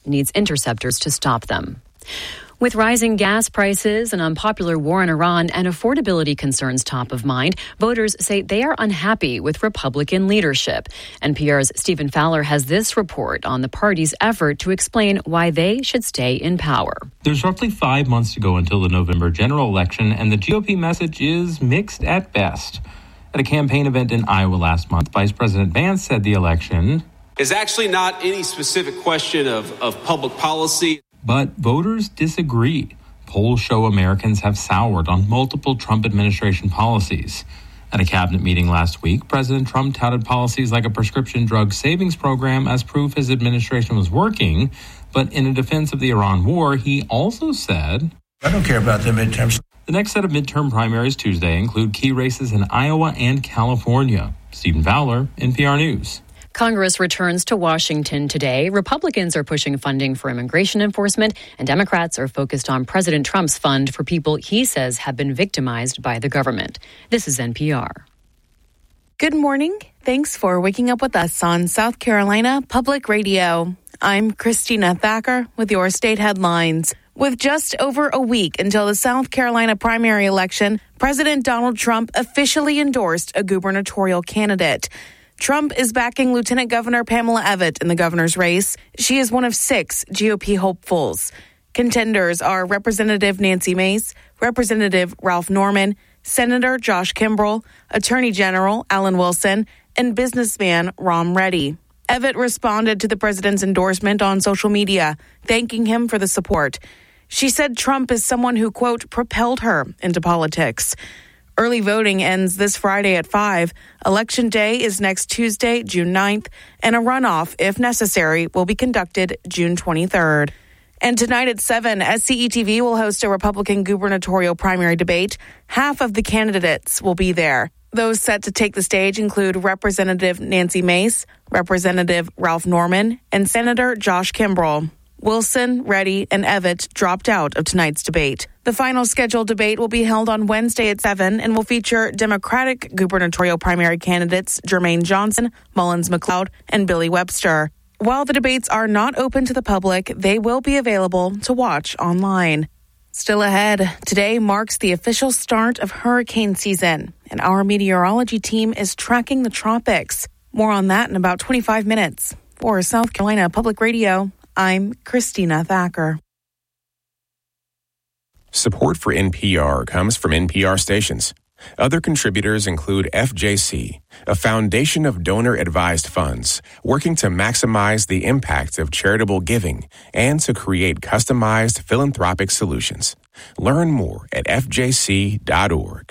needs interceptors to stop them. With rising gas prices, an unpopular war in Iran, and affordability concerns top of mind, voters say they are unhappy with Republican leadership. NPR's Stephen Fowler has this report on the party's effort to explain why they should stay in power. There's roughly 5 months to go until the November general election, and the GOP message is mixed at best. At a campaign event in Iowa last month, Vice President Vance said the election is actually not any specific question of public policy. But voters disagree. Polls show Americans have soured on multiple Trump administration policies. At a cabinet meeting last week, President Trump touted policies like a prescription drug savings program as proof his administration was working. But in a defense of the Iran war, he also said, I don't care about the midterms. The next set of midterm primaries Tuesday include key races in Iowa and California. Stephen Fowler, NPR News. Congress returns to Washington today. Republicans are pushing funding for immigration enforcement, and Democrats are focused on President Trump's fund for people he says have been victimized by the government. This is NPR. Good morning. Thanks for waking up with us on South Carolina Public Radio. I'm Christina Thacker with your state headlines. With just over a week until the South Carolina primary election, President Donald Trump officially endorsed a gubernatorial candidate. Trump is backing Lieutenant Governor Pamela Evette in the governor's race. She is one of 6 GOP hopefuls. Contenders are Representative Nancy Mace, Representative Ralph Norman, Senator Josh Kimbrell, Attorney General Alan Wilson, and businessman Ron Reddy. Evette responded to the president's endorsement on social media, thanking him for the support. She said Trump is someone who, quote, propelled her into politics. Early voting ends this Friday at 5. Election day is next Tuesday, June 9th, and a runoff, if necessary, will be conducted June 23rd. And tonight at 7, SCETV will host a Republican gubernatorial primary debate. Half of the candidates will be there. Those set to take the stage include Representative Nancy Mace, Representative Ralph Norman, and Senator Josh Kimbrell. Wilson, Reddy, and Evette dropped out of tonight's debate. The final scheduled debate will be held on Wednesday at 7 and will feature Democratic gubernatorial primary candidates Jermaine Johnson, Mullins McLeod, and Billy Webster. While the debates are not open to the public, they will be available to watch online. Still ahead, today marks the official start of hurricane season, and our meteorology team is tracking the tropics. More on that in about 25 minutes. For South Carolina Public Radio, I'm Christina Thacker. Support for NPR comes from NPR stations. Other contributors include FJC, a foundation of donor-advised funds working to maximize the impact of charitable giving and to create customized philanthropic solutions. Learn more at fjc.org.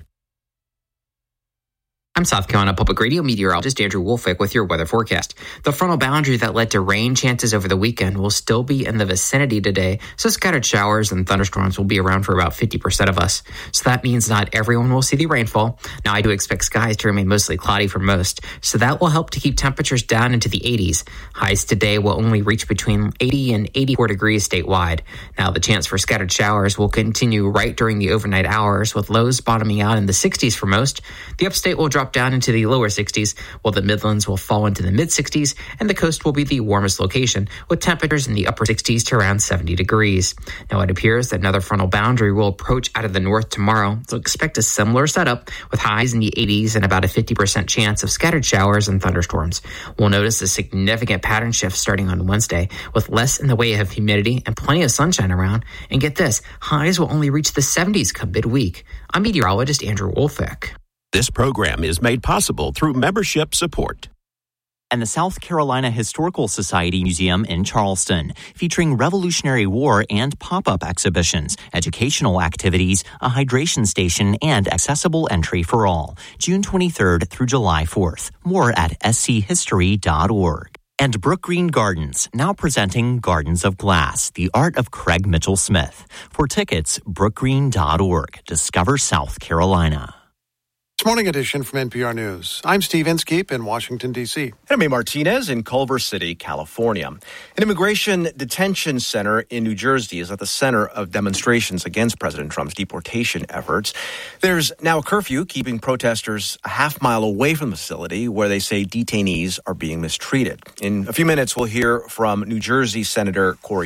I'm South Carolina Public Radio meteorologist Andrew Wolfick with your weather forecast. The frontal boundary that led to rain chances over the weekend will still be in the vicinity today, so scattered showers and thunderstorms will be around for about 50% of us. So that means not everyone will see the rainfall. Now, I do expect skies to remain mostly cloudy for most, so that will help to keep temperatures down into the 80s. Highs today will only reach between 80 and 84 degrees statewide. Now, the chance for scattered showers will continue right during the overnight hours, with lows bottoming out in the 60s for most. The upstate will drop down into the lower 60s, while the Midlands will fall into the mid-60s, and the coast will be the warmest location, with temperatures in the upper 60s to around 70 degrees. Now, it appears that another frontal boundary will approach out of the north tomorrow, so expect a similar setup with highs in the 80s and about a 50% chance of scattered showers and thunderstorms. We'll notice a significant pattern shift starting on Wednesday, with less in the way of humidity and plenty of sunshine around. And get this, highs will only reach the 70s come midweek. I'm meteorologist Andrew Wolfick. This program is made possible through membership support. And the South Carolina Historical Society Museum in Charleston, featuring Revolutionary War and pop-up exhibitions, educational activities, a hydration station, and accessible entry for all. June 23rd through July 4th. More at schistory.org. And Brook Green Gardens, now presenting Gardens of Glass, the art of Craig Mitchell Smith. For tickets, brookgreen.org. Discover South Carolina. This morning edition from NPR News. I'm Steve Inskeep in Washington, D.C. And I'm Martinez in Culver City, California. An immigration detention center in New Jersey is at the center of demonstrations against President Trump's deportation efforts. There's now a curfew keeping protesters a half mile away from the facility where they say detainees are being mistreated. In a few minutes, we'll hear from New Jersey Senator Cory